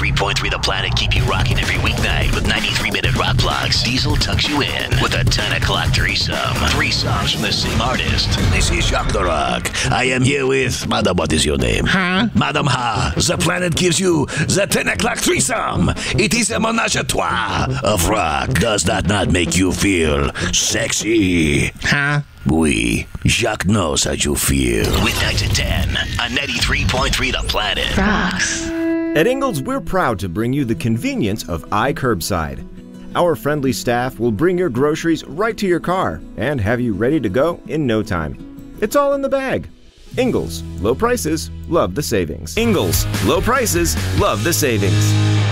93.3 The Planet keep you rocking every weeknight with 93-minute rock blocks. Diesel tucks you in with a 10 o'clock threesome. 3 songs from the same artist. This is Jacques the Rock. I am here with... Madam, what is your name? Huh? Madam Ha. The Planet gives you the 10 o'clock threesome. It is a menage a trois of rock. Does that not make you feel sexy? Huh? Oui, Jacques knows how you feel. Weeknights at 10 on 93.3 The Planet. Rocks. At Ingles, we're proud to bring you the convenience of iCurbside. Our friendly staff will bring your groceries right to your car and have you ready to go in no time. It's all in the bag. Ingles, low prices, love the savings. Ingles, low prices, love the savings.